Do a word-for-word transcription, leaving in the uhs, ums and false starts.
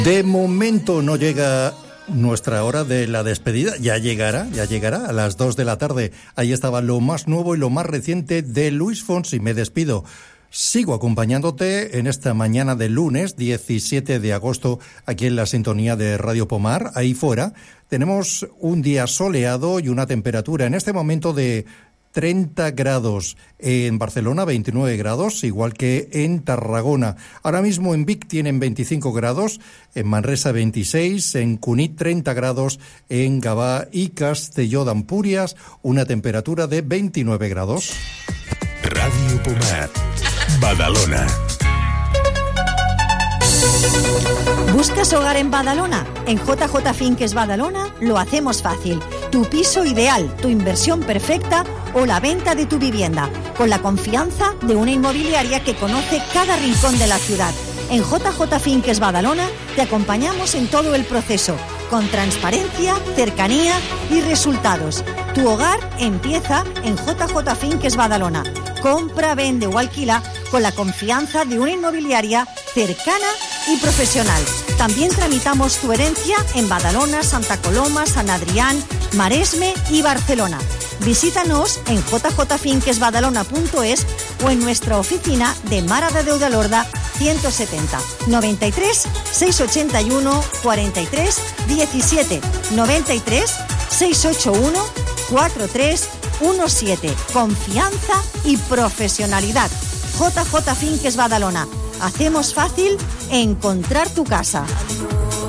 De momento no llega nuestra hora de la despedida. Ya llegará, ya llegará a las dos de la tarde. Ahí estaba lo más nuevo y lo más reciente de Luis Fonsi. Me despido. Sigo acompañándote en esta mañana de lunes diecisiete de agosto aquí en la sintonía de Radio Pomar. Ahí fuera tenemos un día soleado y una temperatura en este momento de treinta grados, en Barcelona veintinueve grados, igual que en Tarragona. Ahora mismo en Vic tienen veinticinco grados, en Manresa veintiséis, en Cunit treinta grados, en Gavà y Castelló d'Empúries una temperatura de veintinueve grados. Radio Pomar, Badalona. ¿Buscas hogar en Badalona? En J J Finques Badalona lo hacemos fácil. Tu piso ideal, tu inversión perfecta o la venta de tu vivienda, con la confianza de una inmobiliaria que conoce cada rincón de la ciudad. En J J Finques Badalona te acompañamos en todo el proceso, con transparencia, cercanía y resultados. Tu hogar empieza en J J Finques Badalona. Compra, vende o alquila con la confianza de una inmobiliaria cercana y profesional. También tramitamos tu herencia en Badalona, Santa Coloma, San Adrián, Maresme y Barcelona. Visítanos en j j finques badalona punto es o en nuestra oficina de Mara de Déu de Lorda ciento setenta, noventa y tres, seiscientos ochenta y uno, cuarenta y tres, diecisiete, noventa y tres, seiscientos ochenta y uno, cuarenta y tres diecisiete. Confianza y profesionalidad. J J Finques Badalona. Hacemos fácil encontrar tu casa.